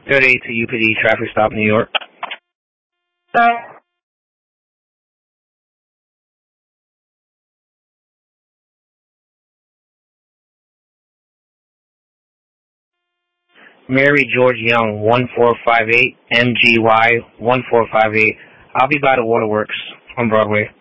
38 to UPD traffic stop, New York. Mary George Young, 1458, MGY 1458. I'll be by the Waterworks on Broadway.